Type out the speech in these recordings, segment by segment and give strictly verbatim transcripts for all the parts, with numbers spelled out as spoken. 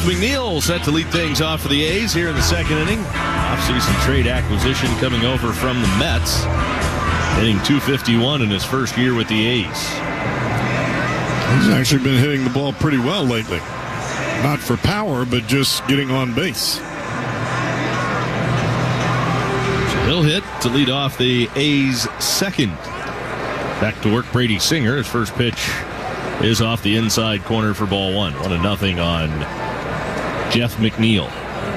McNeil set to lead things off for the A's here in the second inning. Off-season trade acquisition coming over from the Mets. Hitting two fifty-one in his first year with the A's. He's actually been hitting the ball pretty well lately. Not for power, but just getting on base. So he'll hit to lead off the A's second. Back to work, Brady Singer. His first pitch is off the inside corner for ball one. One to nothing on Jeff McNeil.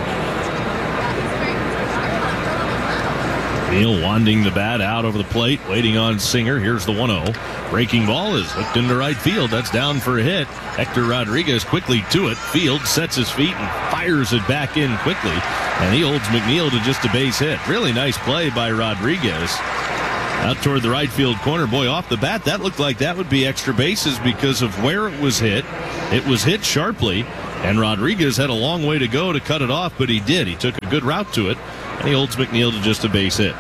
McNeil wanding the bat out over the plate, waiting on Singer. Here's the one oh. Breaking ball is hooked into right field. That's down for a hit. Hector Rodriguez quickly to it. Field sets his feet and fires it back in quickly. And he holds McNeil to just a base hit. Really nice play by Rodriguez. Out toward the right field corner. Boy, off the bat, that looked like that would be extra bases because of where it was hit. It was hit sharply, and Rodriguez had a long way to go to cut it off, but he did. He took a good route to it, and he holds McNeil to just a base hit.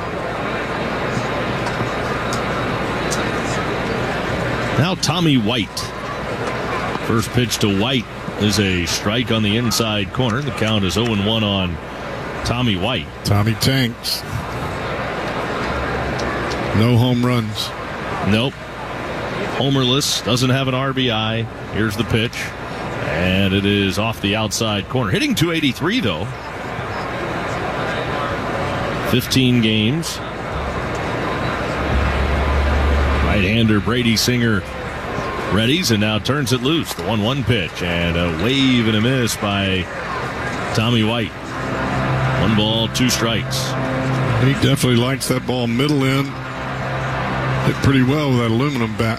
Now Tommy White. First pitch to White is a strike on the inside corner. The count is oh and one on Tommy White. Tommy tanks. No home runs. Nope. Homerless. Doesn't have an R B I. Here's the pitch. And it is off the outside corner. Hitting two eighty-three, though. fifteen games. Right-hander Brady Singer readies and now turns it loose. The one one pitch. And a wave and a miss by Tommy White. One ball, two strikes. He definitely likes that ball middle in. Hit pretty well with that aluminum bat.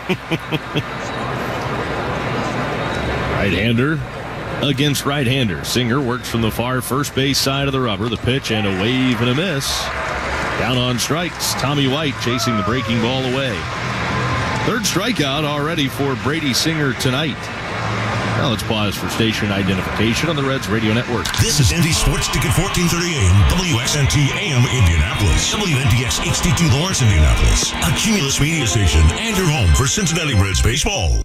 Right-hander against right-hander. Singer works from the far first base side of the rubber. The pitch and a wave and a miss. Down on strikes. Tommy White chasing the breaking ball away. Third strikeout already for Brady Singer tonight. Now let's pause for station identification on the Reds Radio Network. This is Indy Sports Ticket fourteen thirty A M, W X N T A M Indianapolis, W N D X H D two Lawrence, Indianapolis, a Cumulus media station, and your home for Cincinnati Reds baseball.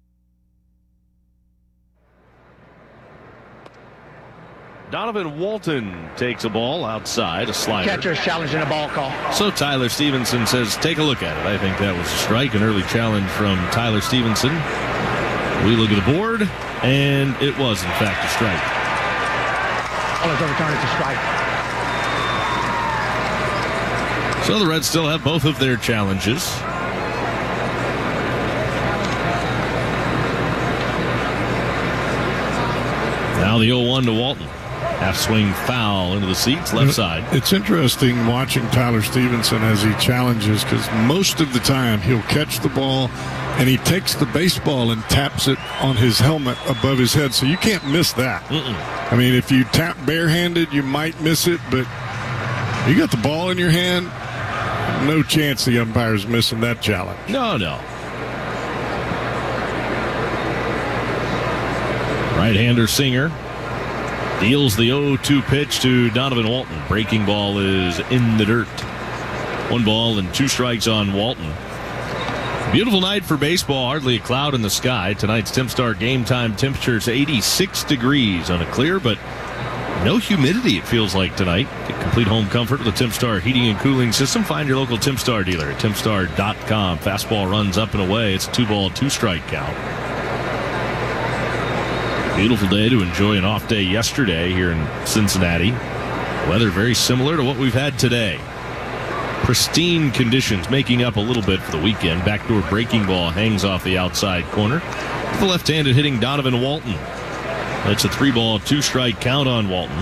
Donovan Walton takes a ball outside, a slider. Catcher's challenging a ball call. So Tyler Stevenson says, take a look at it. I think that was a strike, an early challenge from Tyler Stevenson. We look at the board, and it was, in fact, a strike. Ball is overturned. It's a strike. So the Reds still have both of their challenges. Now the oh one to Walton. Half swing foul into the seats, left side. It's interesting watching Tyler Stevenson as he challenges, because most of the time he'll catch the ball and he takes the baseball and taps it on his helmet above his head, so you can't miss that. Mm-mm. I mean, if you tap barehanded, you might miss it, but you got the ball in your hand, no chance the umpire's missing that challenge. No, no. Right-hander Singer deals the oh two pitch to Donovan Walton. Breaking ball is in the dirt. One ball and two strikes on Walton. Beautiful night for baseball. Hardly a cloud in the sky. Tonight's TimStar game time temperature is eighty-six degrees on a clear, but no humidity, it feels like tonight. Get complete home comfort with a TimStar heating and cooling system. Find your local TimStar dealer at timstar dot com. Fastball runs up and away. It's a two-ball, two-strike count. Beautiful day to enjoy an off day yesterday here in Cincinnati. Weather very similar to what we've had today. Pristine conditions making up a little bit for the weekend. Backdoor breaking ball hangs off the outside corner. The left-handed hitting Donovan Walton. That's a three-ball, two-strike count on Walton.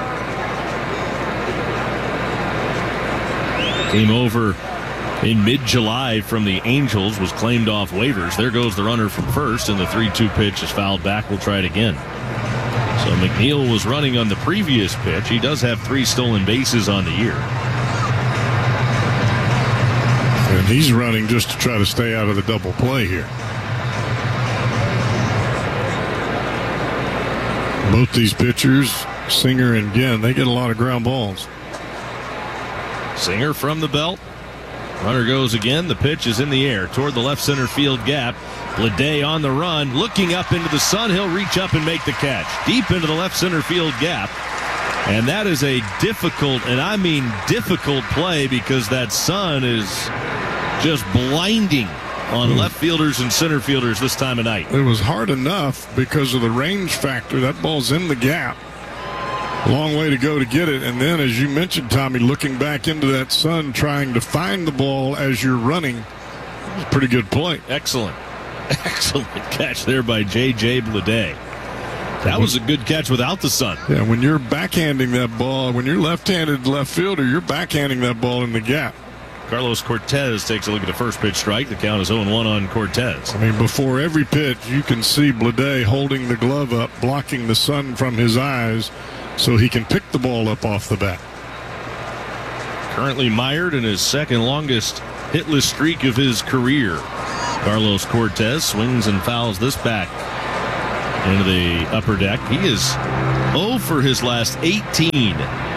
Came over in mid-July from the Angels, was claimed off waivers. There goes the runner from first, and the three two pitch is fouled back. We'll try it again. So McNeil was running on the previous pitch. He does have three stolen bases on the year. And he's running just to try to stay out of the double play here. Both these pitchers, Singer and Ginn, they get a lot of ground balls. Singer from the belt. Runner goes again. The pitch is in the air toward the left center field gap. Bleday on the run, looking up into the sun. He'll reach up and make the catch. Deep into the left center field gap. And that is a difficult, and I mean difficult play, because that sun is just blinding on left fielders and center fielders this time of night. It was hard enough because of the range factor. That ball's in the gap. Long way to go to get it. And then, as you mentioned, Tommy, looking back into that sun, trying to find the ball as you're running, it was a pretty good play. Excellent. Excellent catch there by J J. Bleday. That was a good catch without the sun. Yeah, when you're backhanding that ball, when you're left-handed left fielder, you're backhanding that ball in the gap. Carlos Cortez takes a look at the first pitch strike. The count is oh and one on Cortez. I mean, before every pitch, you can see Bleday holding the glove up, blocking the sun from his eyes so he can pick the ball up off the bat. Currently mired in his second longest hitless streak of his career. Carlos Cortez swings and fouls this back into the upper deck. He is oh for his last eighteen.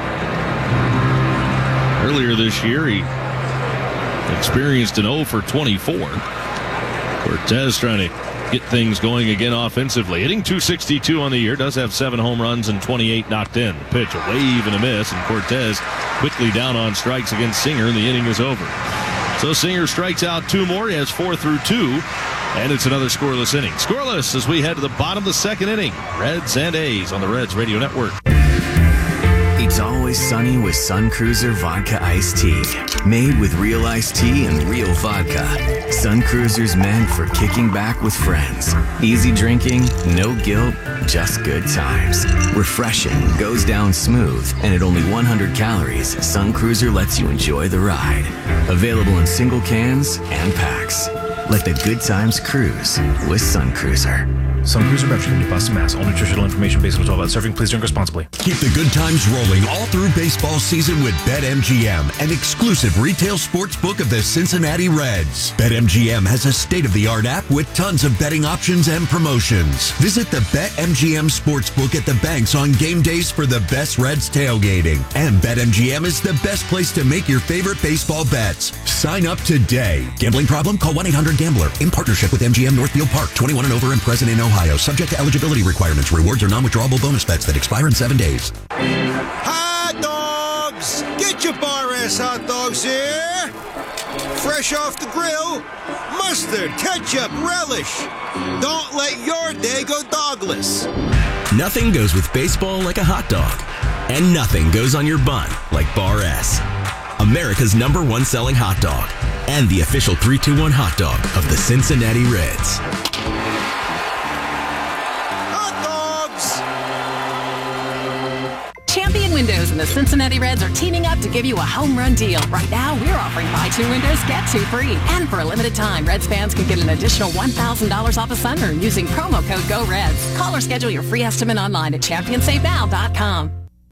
Earlier this year, he experienced an oh for twenty-four. Cortez trying to get things going again offensively. Hitting two sixty-two on the year, does have seven home runs and twenty-eight knocked in. The pitch, a wave and a miss, and Cortez quickly down on strikes against Singer, and the inning is over. So Singer strikes out two more. He has four through two. And it's another scoreless inning. Scoreless as we head to the bottom of the second inning. Reds and A's on the Reds Radio Network. It's always sunny with Sun Cruiser Vodka Iced Tea. Made with real iced tea and real vodka. Sun Cruiser's meant for kicking back with friends. Easy drinking, no guilt, just good times. Refreshing, goes down smooth, and at only one hundred calories, Sun Cruiser lets you enjoy the ride. Available in single cans and packs. Let the good times cruise with Sun Cruiser. Sun Cruiser membership in New Boston, Mass. All nutritional information based on twelve hours serving. Please drink responsibly. Keep the good times rolling all through baseball season with BetMGM, an exclusive retail sports book of the Cincinnati Reds. BetMGM has a state-of-the-art app with tons of betting options and promotions. Visit the BetMGM Sportsbook at the banks on game days for the best Reds tailgating. And BetMGM is the best place to make your favorite baseball bets. Sign up today. Gambling problem? Call one eight hundred gambler. In partnership with M G M Northfield Park. twenty-one and over and present in Ohio. Subject to eligibility requirements. Rewards are non-withdrawable bonus bets that expire in seven days. Hot dogs! Get your bar ass hot dogs here! Fresh off the grill, mustard, ketchup, relish. Don't let your day go dogless. Nothing goes with baseball like a hot dog. And nothing goes on your bun like Bar S. America's number one selling hot dog. And the official three two one hot dog of the Cincinnati Reds. Champion Windows and the Cincinnati Reds are teaming up to give you a home run deal. Right now, we're offering buy two windows, get two free. And for a limited time, Reds fans can get an additional one thousand dollars off a sunroom using promo code GOREDS. Call or schedule your free estimate online at champion save now dot com.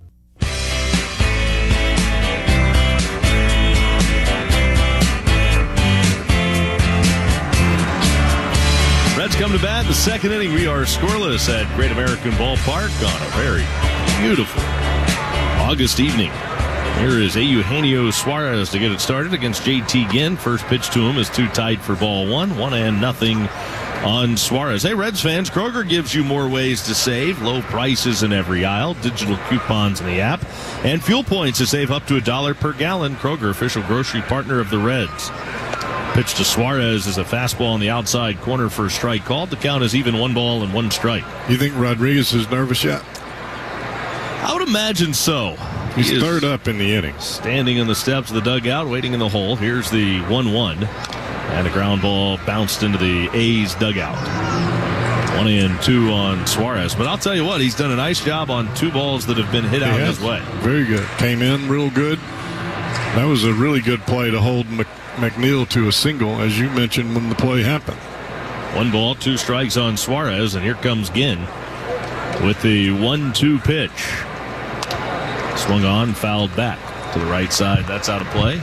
Reds come to bat in the second inning. We are scoreless at Great American Ballpark on a very beautiful August evening. Here is Eugenio Suarez to get it started against J T Ginn. First pitch to him is too tight for ball one. One and nothing on Suarez. Hey, Reds fans, Kroger gives you more ways to save. Low prices in every aisle, digital coupons in the app, and fuel points to save up to a dollar per gallon. Kroger, official grocery partner of the Reds. Pitch to Suarez is a fastball on the outside corner for a strike called. The count is even, one ball and one strike. You think Rodriguez is nervous yet? I would imagine so. He's he third up in the inning. Standing in the steps of the dugout, waiting in the hole. Here's the one one. And a ground ball bounced into the A's dugout. One and two on Suarez. But I'll tell you what, he's done a nice job on two balls that have been hit out his way. Very good. Came in real good. That was a really good play to hold Mc McNeil to a single, as you mentioned when the play happened. One ball, two strikes on Suarez, and here comes Ginn with the one two pitch. Swung on, fouled back to the right side. That's out of play.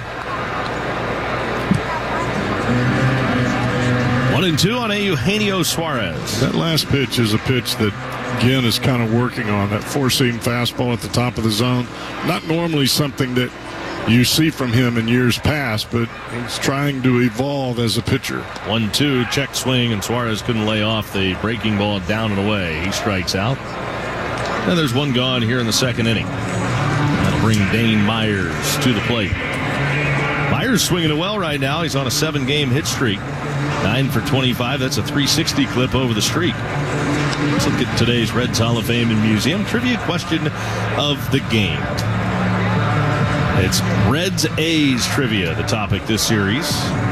One and two on Eugenio Suarez. That last pitch is a pitch that Ginn is kind of working on, that four-seam fastball at the top of the zone. Not normally something that you see from him in years past, but he's trying to evolve as a pitcher. one two, check swing, and Suarez couldn't lay off the breaking ball down and away. He strikes out. And there's one gone here in the second inning. That'll bring Dane Myers to the plate. Myers swinging it well right now. He's on a seven-game hit streak. nine for twenty-five. That's a three sixty clip over the streak. Let's look at today's Reds Hall of Fame and Museum trivia question of the game. It's Reds A's trivia, the topic this series.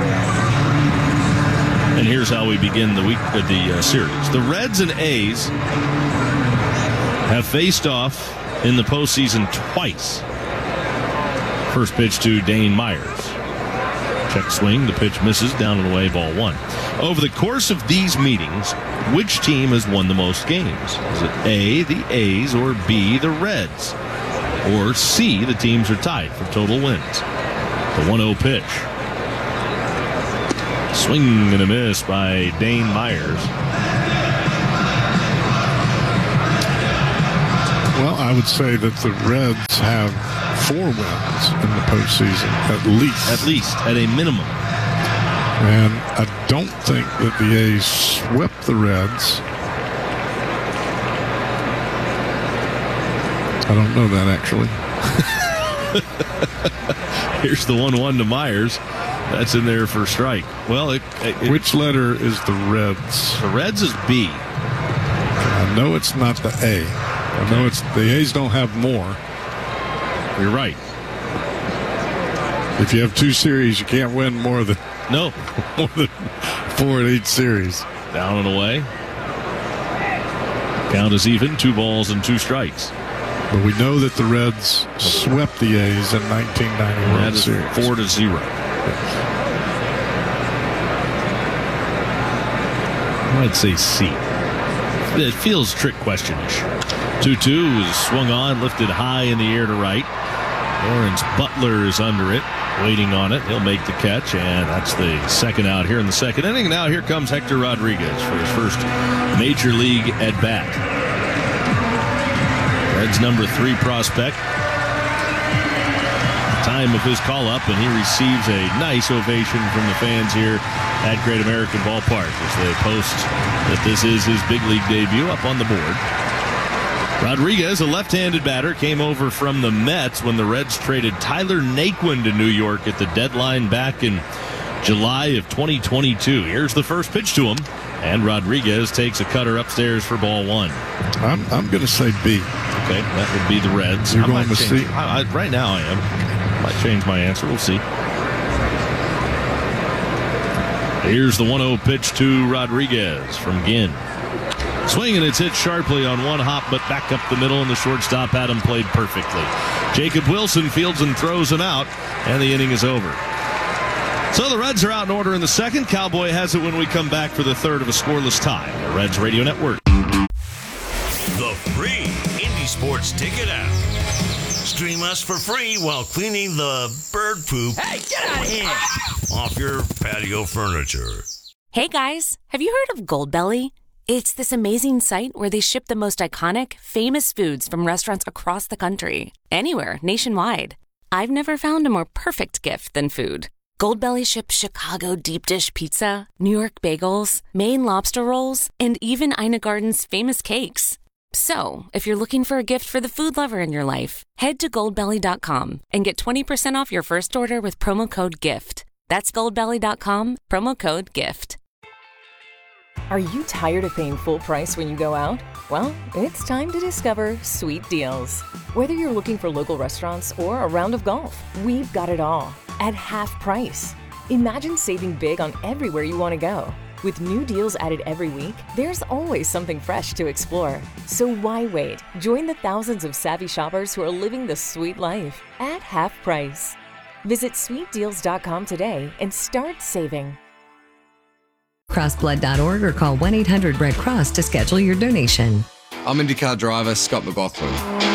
And here's how we begin the week of the uh, series. The Reds and A's have faced off in the postseason twice. First pitch to Dane Myers. Check swing, the pitch misses, down and away, ball one. Over the course of these meetings, which team has won the most games? Is it A, the A's, or B, the Reds? Or C, the teams are tied for total wins? The one oh pitch. Swing and a miss by Dane Myers. Well, I would say that the Reds have four wins in the postseason, at least. At least, at a minimum. And I don't think that the A's swept the Reds. I don't know that, actually. Here's the one one to Myers. That's in there for a strike. Well, it, it, which letter is the Reds? The Reds is B. I know it's not the A. I know it's the A's don't have more. You're right. If you have two series, you can't win more than no more than four in each series. Down and away. Count is even. Two balls and two strikes. But we know that the Reds swept the A's in nineteen ninety-one that is series. Four to zero. I'd say C. It feels trick question-ish. two two is swung on, lifted high in the air to right. Lawrence Butler is under it, waiting on it. He'll make the catch, and that's the second out here in the second inning. Now here comes Hector Rodriguez for his first major league at-bat. Reds number three prospect. Time of his call-up, and he receives a nice ovation from the fans here at Great American Ballpark as they post that this is his big league debut up on the board. Rodriguez, a left-handed batter, came over from the Mets when the Reds traded Tyler Naquin to New York at the deadline back in July of twenty twenty-two. Here's the first pitch to him, and Rodriguez takes a cutter upstairs for ball one. I'm, I'm going to say B. Okay, that would be the Reds. You're I going might to change, C? I, I, right now I am. Might change my answer. We'll see. Here's the one oh pitch to Rodriguez from Ginn. Swing, and it's hit sharply on one hop, but back up the middle, and the shortstop Adam played perfectly. Jacob Wilson fields and throws him out, and the inning is over. So the Reds are out in order in the second. Cowboy has it when we come back for the third of a scoreless tie. The Reds Radio Network. The free Indy Sports Ticket app. Stream us for free while cleaning the bird poop. Hey, get out of here! Off your patio furniture. Hey guys, have you heard of Goldbelly? It's this amazing site where they ship the most iconic, famous foods from restaurants across the country. Anywhere, nationwide. I've never found a more perfect gift than food. Goldbelly ships Chicago deep dish pizza, New York bagels, Maine lobster rolls, and even Ina Garden's famous cakes. So, if you're looking for a gift for the food lover in your life, head to goldbelly dot com and get twenty percent off your first order with promo code GIFT. That's goldbelly dot com, promo code GIFT. Are you tired of paying full price when you go out? Well, it's time to discover Sweet Deals. Whether you're looking for local restaurants or a round of golf, we've got it all at half price. Imagine saving big on everywhere you want to go. With new deals added every week, there's always something fresh to explore. So why wait? Join the thousands of savvy shoppers who are living the sweet life at half price. Visit sweet deals dot com today and start saving. cross blood dot org or call one eight hundred red cross to schedule your donation. I'm IndyCar driver Scott McLaughlin.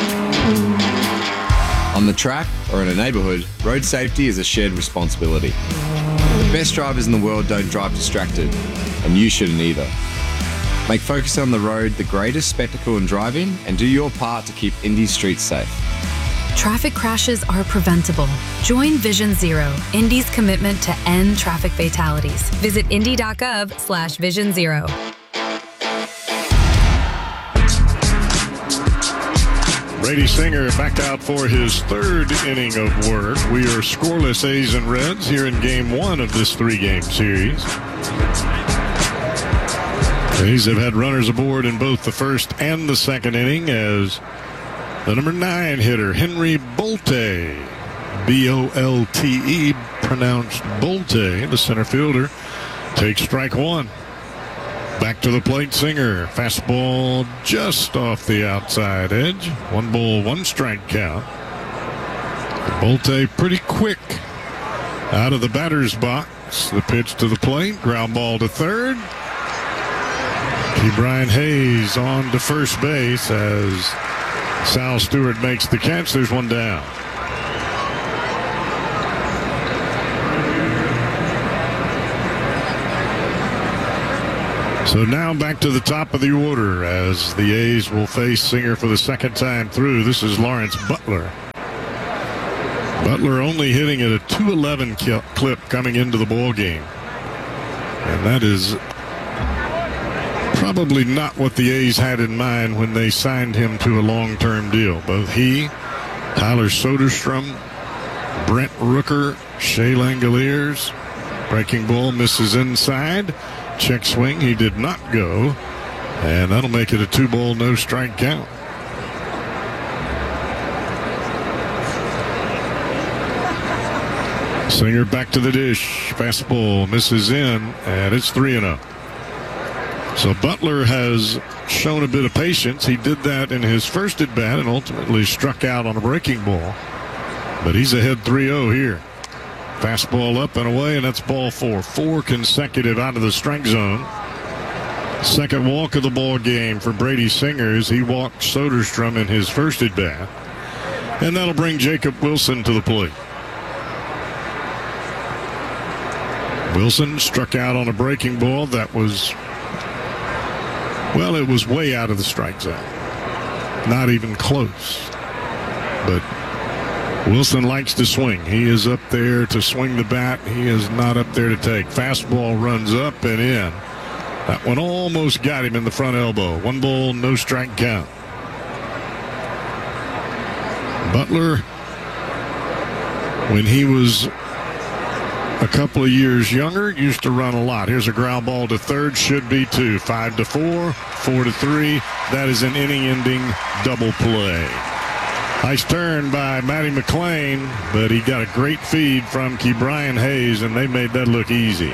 On the track or in a neighbourhood, road safety is a shared responsibility. The best drivers in the world don't drive distracted, and you shouldn't either. Make focusing on the road the greatest spectacle in driving and do your part to keep Indy streets safe. Traffic crashes are preventable. Join Vision Zero, Indy's commitment to end traffic fatalities. Visit indy.gov slash vision zero. Brady Singer back out for his third inning of work. We are scoreless A's and Reds here in game one of this three-game series. A's have had runners aboard in both the first and the second inning as the number nine hitter, Henry Bolte, B O L T E, pronounced Bolte, the center fielder, takes strike one. Back to the plate, Singer. Fastball just off the outside edge. One ball, one strike count. Bolte pretty quick out of the batter's box. The pitch to the plate. Ground ball to third. Ke'Bryan Hayes on to first base as Sal Stewart makes the catch. There's one down. So now back to the top of the order as the A's will face Singer for the second time through. This is Lawrence Butler. Butler only hitting at a two eleven clip coming into the ball game. And that is probably not what the A's had in mind when they signed him to a long-term deal. Both he, Tyler Soderstrom, Brent Rooker, Shea Langoliers. Breaking ball misses inside. Check swing, he did not go, and that'll make it a two ball, no strike count. Singer back to the dish. Fastball misses in, and it's three and oh. So Butler has shown a bit of patience. He did that in his first at bat and ultimately struck out on a breaking ball. But he's ahead three oh here. Fastball up and away, and that's ball four. Four consecutive out of the strike zone. Second walk of the ball game for Brady Singer as he walked Soderstrom in his first at bat. And that'll bring Jacob Wilson to the plate. Wilson struck out on a breaking ball that was, well, it was way out of the strike zone. Not even close. But Wilson likes to swing. He is up there to swing the bat. He is not up there to take. Fastball runs up and in. That one almost got him in the front elbow. One ball, no strike count. Butler, when he was a couple of years younger, used to run a lot. Here's a ground ball to third. Should be two. Five to four. Four to three. That is an inning-ending double play. Nice turn by Matty McLean, but he got a great feed from Ke'Bryan Hayes, and they made that look easy.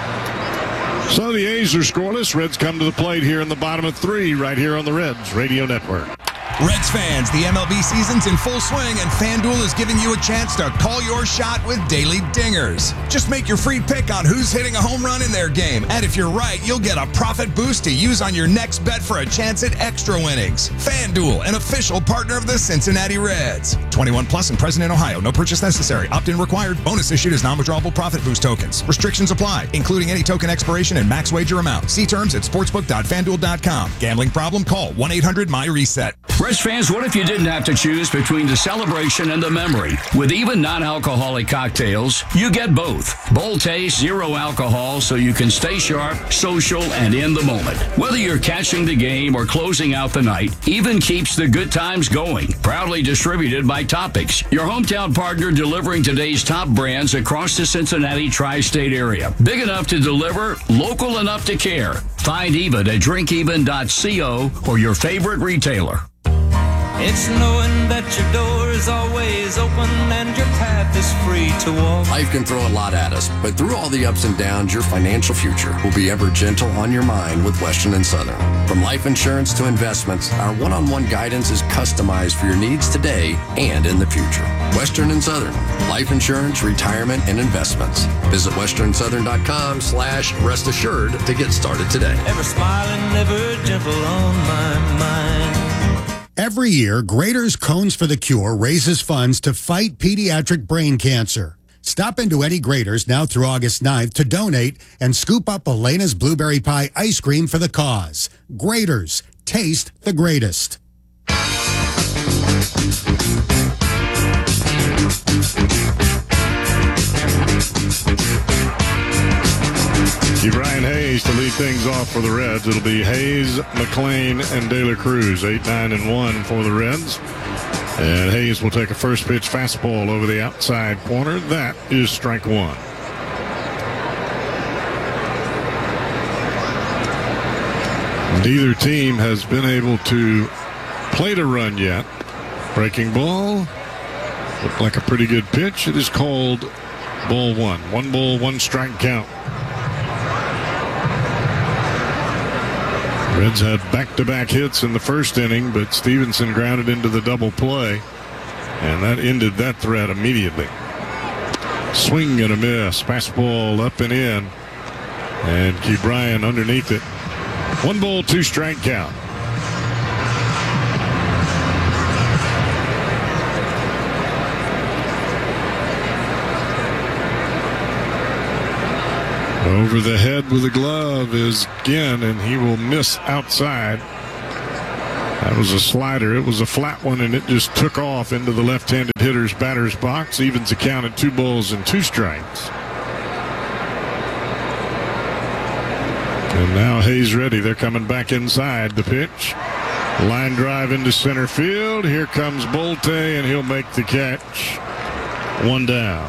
So the A's are scoreless. Reds come to the plate here in the bottom of three, right here on the Reds Radio Network. Reds fans, the M L B season's in full swing, and FanDuel is giving you a chance to call your shot with daily dingers. Just make your free pick on who's hitting a home run in their game, and if you're right, you'll get a profit boost to use on your next bet for a chance at extra winnings. FanDuel, an official partner of the Cincinnati Reds. twenty-one plus and present in Ohio. No purchase necessary. Opt-in required. Bonus issued as non-withdrawable profit boost tokens. Restrictions apply, including any token expiration and max wager amount. See terms at sportsbook dot fan duel dot com. Gambling problem? Call one eight hundred my reset. Reds fans, what if you didn't have to choose between the celebration and the memory? With even non-alcoholic cocktails, you get both. Bolte Zero Alcohol, so you can stay sharp, social, and in the moment. Whether you're catching the game or closing out the night, Even keeps the good times going. Proudly distributed by Topics, your hometown partner delivering today's top brands across the Cincinnati tri-state area. Big enough to deliver, local enough to care. Find Even at drink even dot co or your favorite retailer. It's knowing that your door is always open and your path is free to walk. Life can throw a lot at us, but through all the ups and downs, your financial future will be ever gentle on your mind with Western and Southern. From life insurance to investments, our one-on-one guidance is customized for your needs today and in the future. Western and Southern, life insurance, retirement, and investments. Visit western southern dot com slash rest assured to get started today. Ever smiling, ever gentle on my mind. Every year, Graeter's Cones for the Cure raises funds to fight pediatric brain cancer. Stop into any Graeter's now through August ninth to donate and scoop up Elena's Blueberry Pie ice cream for the cause. Graeter's, taste the greatest. Brian Hayes to lead things off for the Reds. It'll be Hayes, McLean, and De La Cruz. Eight, nine, and one for the Reds. And Hayes will take a first pitch fastball over the outside corner. That is strike one. Neither team has been able to plate a run yet. Breaking ball. Looked like a pretty good pitch. It is called ball one. One ball, one strike count. Reds had back-to-back hits in the first inning, but Stevenson grounded into the double play, and that ended that threat immediately. Swing and a miss. Fastball up and in, and Ke'Bryan underneath it. One ball, two strike count. Over the head with a glove is Ginn, and he will miss outside. That was a slider. It was a flat one, and it just took off into the left-handed hitter's batter's box. Evens the count at two balls and two strikes. And now Hayes ready. They're coming back inside. The pitch. Line drive into center field. Here comes Bolte, and he'll make the catch. One down.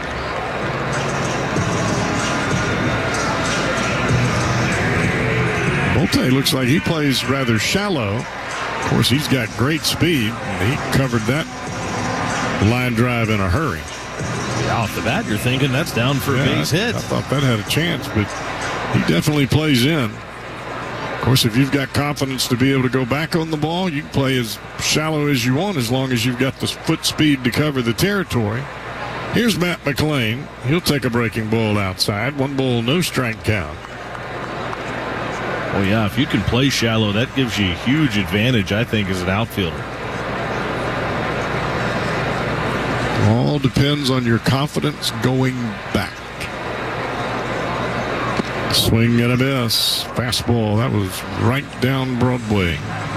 Bolte looks like he plays rather shallow. Of course, he's got great speed. And he covered that line drive in a hurry. Yeah, off the bat, you're thinking that's down for yeah, a base hit. I, I thought that had a chance, but he definitely plays in. Of course, if you've got confidence to be able to go back on the ball, you can play as shallow as you want as long as you've got the foot speed to cover the territory. Here's Matt McLean. He'll take a breaking ball outside. One ball, no strike count. Oh, yeah, if you can play shallow, that gives you a huge advantage, I think, as an outfielder. All depends on your confidence going back. Swing and a miss. Fastball. That was right down Broadway.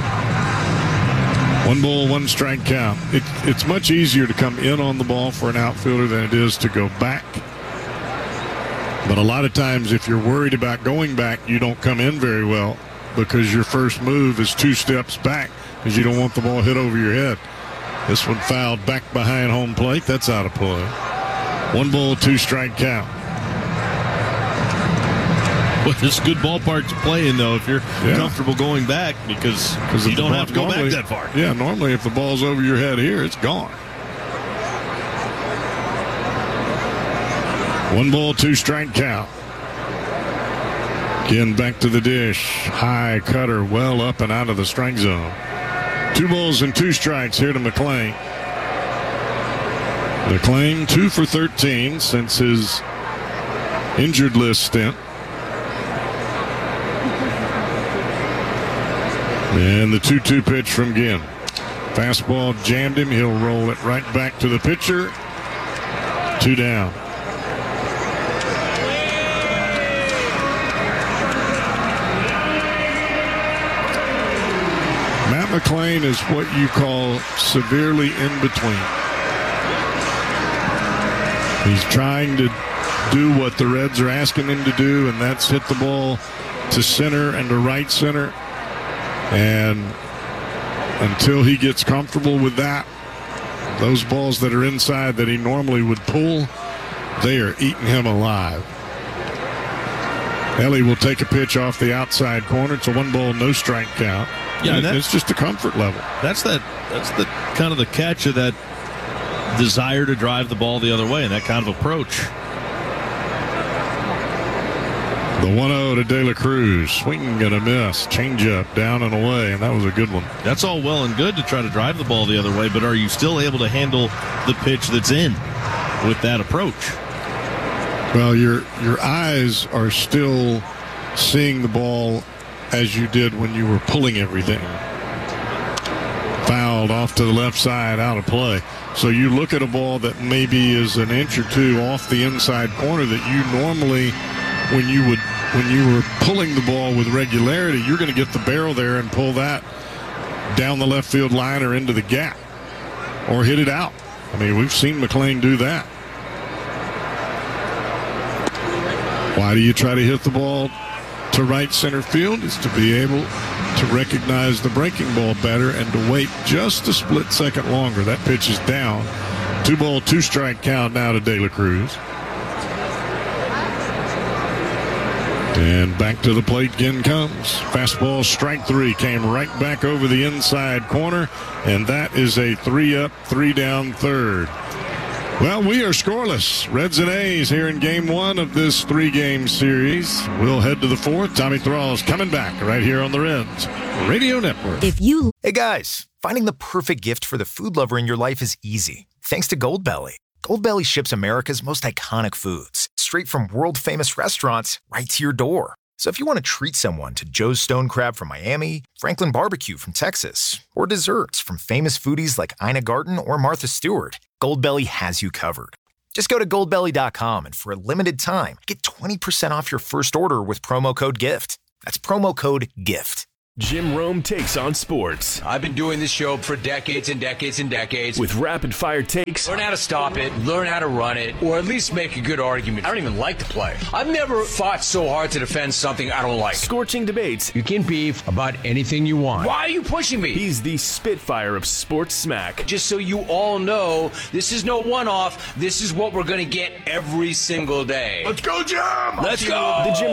One ball, one strike count. It, it's much easier to come in on the ball for an outfielder than it is to go back. But a lot of times, if you're worried about going back, you don't come in very well because your first move is two steps back because you don't want the ball hit over your head. This one fouled back behind home plate. That's out of play. One ball, two strike count. Well, this is a good ballpark to play in, though, if you're yeah. comfortable going back because you don't have to go normally, back that far. Yeah, normally if the ball's over your head here, it's gone. One ball, two strike count. Again, back to the dish. High cutter, well up and out of the strike zone. Two balls and two strikes here to McLean. McLean, two for thirteen since his injured list stint. And the two two pitch from Ginn. Fastball jammed him. He'll roll it right back to the pitcher. Two down. Matt McLean is what you call severely in between. He's trying to do what the Reds are asking him to do, and that's hit the ball to center and to right center. And until he gets comfortable with that, those balls that are inside that he normally would pull, they are eating him alive. Ellie will take a pitch off the outside corner. It's a one ball, no strike count. Yeah, and it's just a comfort level. That's that. That's the kind of the catch of that desire to drive the ball the other way and that kind of approach. The one oh to De La Cruz. Swing and a miss. Changeup down and away, and that was a good one. That's all well and good to try to drive the ball the other way, but are you still able to handle the pitch that's in with that approach? Well, your your eyes are still seeing the ball as you did when you were pulling everything. Fouled off to the left side, out of play. So you look at a ball that maybe is an inch or two off the inside corner that you normally, when you would when you were pulling the ball with regularity, you're going to get the barrel there and pull that down the left field line or into the gap or hit it out. I mean, we've seen McLean do that. Why do you try to hit the ball to right center field? Is to be able to recognize the breaking ball better and to wait just a split second longer. That pitch is down. Two ball, two strike count now to De La Cruz. And back to the plate again comes. Fastball, strike three, came right back over the inside corner, and that is a three up, three down third. Well, we are scoreless. Reds and A's here in game one of this three-game series. We'll head to the fourth. Tommy Thrall's coming back right here on the Reds Radio Network. If you... Hey, guys, finding the perfect gift for the food lover in your life is easy, thanks to Goldbelly. Goldbelly ships America's most iconic foods straight from world-famous restaurants right to your door. So if you want to treat someone to Joe's Stone Crab from Miami, Franklin Barbecue from Texas, or desserts from famous foodies like Ina Garten or Martha Stewart, Goldbelly has you covered. Just go to goldbelly dot com and for a limited time, get twenty percent off your first order with promo code GIFT. That's promo code GIFT. Jim Rome takes on sports. I've been doing this show for decades and decades and decades. With rapid-fire takes. Learn how to stop it, learn how to run it, or at least make a good argument. I don't even like to play. I've never fought so hard to defend something I don't like. Scorching debates. You can beef about anything you want. Why are you pushing me? He's the Spitfire of sports smack. Just so you all know, this is no one-off. This is what we're going to get every single day. Let's go, Jim! Let's go! The Jim